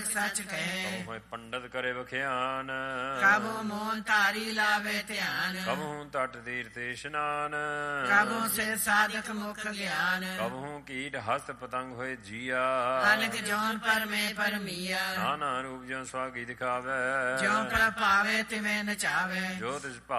ਨਾਨਕ ਸੱਚ ਕਹੇ। ਕਬਹੁ ਪੰਡਤ ਕਰੇ ਵਖਿਆਨ, ਕਬਹੁ ਮੋਨ ਧਾਰੀ ਲਾਵੇ ਧਿਆਨ। ਕਬਹੁ ਤਟ ਤੀਰਥ ਇਸ਼ਨਾਨ, ਕਬਹੁ ਸੇ ਸਾਧਕ ਮੁਖ ਗਿਆਨ। ਕਬਹੁ ਕੀਟ ਹਸਤ ਪਤੰਗ ਹੋਏ ਜੀਆ, ਅਨਕ ਜੋਨ ਪਰਮੇ ਪਰਮੀਆ। ਨਾਨਾ ਰੂਪ ਜੋ ਸਵਾਗੀ ਦਿਖਾਵੇ, ਜਿਉ ਪ੍ਰਭ ਭਾਵੇ ਤਿਵੇਂ ਨਚਾਵੇ। ਜੋ ਤਿਸ